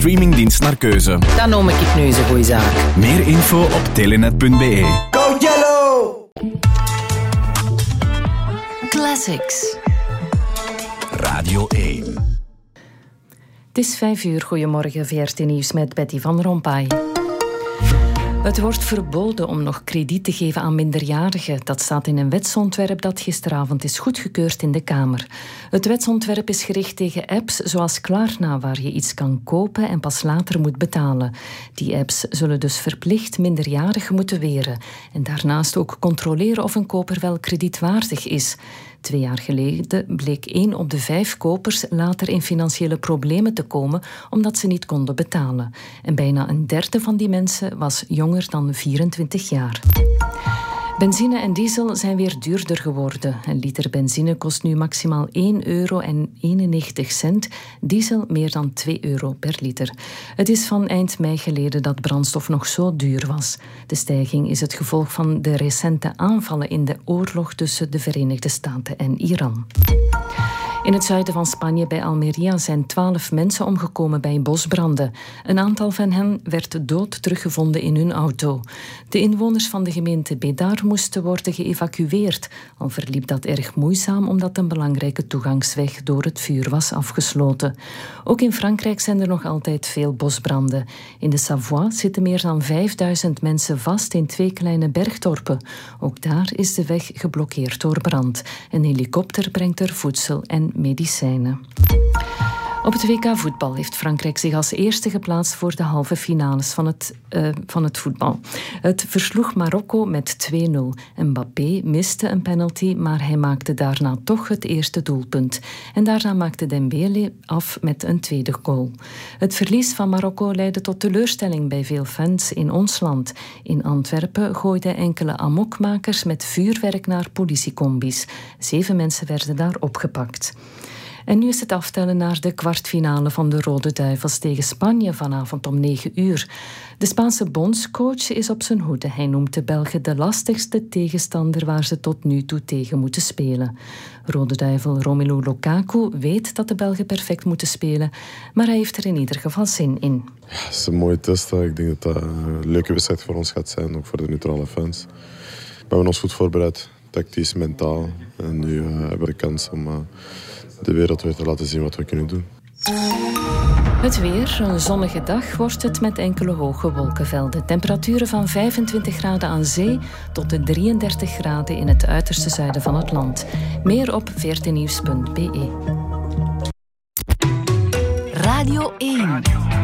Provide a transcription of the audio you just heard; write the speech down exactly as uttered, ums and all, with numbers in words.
streamingdienst naar keuze. Dan noem ik het nu eens een goeie zaak. Meer info op telenet punt b e. Go Yellow! Classics. Radio één. Het is vijf uur. Goedemorgen, V R T Nieuws met Betty van Rompuy. Het wordt verboden om nog krediet te geven aan minderjarigen. Dat staat in een wetsontwerp dat gisteravond is goedgekeurd in de Kamer. Het wetsontwerp is gericht tegen apps zoals Klarna, waar je iets kan kopen en pas later moet betalen. Die apps zullen dus verplicht minderjarigen moeten weren. En daarnaast ook controleren of een koper wel kredietwaardig is. Twee jaar geleden bleek één op de vijf kopers later in financiële problemen te komen omdat ze niet konden betalen. En bijna een derde van die mensen was jonger dan vierentwintig jaar. Benzine en diesel zijn weer duurder geworden. Een liter benzine kost nu maximaal één euro en eenennegentig cent, diesel meer dan twee euro per liter. Het is van eind mei geleden dat brandstof nog zo duur was. De stijging is het gevolg van de recente aanvallen in de oorlog tussen de Verenigde Staten en Iran. In het zuiden van Spanje bij Almería zijn twaalf mensen omgekomen bij bosbranden. Een aantal van hen werd dood teruggevonden in hun auto. De inwoners van de gemeente Bédar moesten worden geëvacueerd. Al verliep dat erg moeizaam omdat een belangrijke toegangsweg door het vuur was afgesloten. Ook in Frankrijk zijn er nog altijd veel bosbranden. In de Savoie zitten meer dan vijfduizend mensen vast in twee kleine bergdorpen. Ook daar is de weg geblokkeerd door brand. Een helikopter brengt er voedsel en medicijnen. Op het W K voetbal heeft Frankrijk zich als eerste geplaatst voor de halve finales van het, uh, van het voetbal. Het versloeg Marokko met twee nul. Mbappé miste een penalty, maar hij maakte daarna toch het eerste doelpunt. En daarna maakte Dembélé af met een tweede goal. Het verlies van Marokko leidde tot teleurstelling bij veel fans in ons land. In Antwerpen gooiden enkele amokmakers met vuurwerk naar politiecombis. Zeven mensen werden daar opgepakt. En nu is het aftellen naar de kwartfinale van de Rode Duivels tegen Spanje vanavond om negen uur. De Spaanse bondscoach is op zijn hoede. Hij noemt de Belgen de lastigste tegenstander waar ze tot nu toe tegen moeten spelen. Rode Duivel Romelu Lukaku weet dat de Belgen perfect moeten spelen, maar hij heeft er in ieder geval zin in. Ja, het is een mooie test. Ik denk dat dat een leuke wedstrijd voor ons gaat zijn, ook voor de neutrale fans. We hebben ons goed voorbereid, tactisch, mentaal. En nu uh, hebben we de kans om... Uh, de wereld weer te laten zien wat we kunnen doen. Het weer, een zonnige dag, wordt het met enkele hoge wolkenvelden. Temperaturen van vijfentwintig graden aan zee tot de drieëndertig graden in het uiterste zuiden van het land. Meer op v r t nieuws punt b e. Radio één.